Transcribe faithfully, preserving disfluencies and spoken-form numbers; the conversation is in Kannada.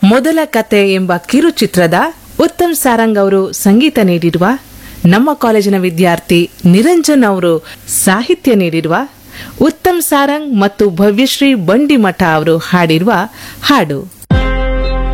ಮೊದಲ ಕತೆ ಎಂಬ ಕಿರುಚಿತ್ರದ ಉತ್ತಮ್ ಸಾರಂಗ್ ಅವರು ಸಂಗೀತ ನೀಡಿರುವ, ನಮ್ಮ ಕಾಲೇಜಿನ ವಿದ್ಯಾರ್ಥಿ ನಿರಂಜನ್ ಅವರು ಸಾಹಿತ್ಯ ನೀಡಿರುವ, ಉತ್ತಮ್ ಸಾರಂಗ್ ಮತ್ತು ಭವ್ಯಶ್ರೀ ಬಂಡಿಮಠ ಅವರು ಹಾಡಿರುವ ಹಾಡು.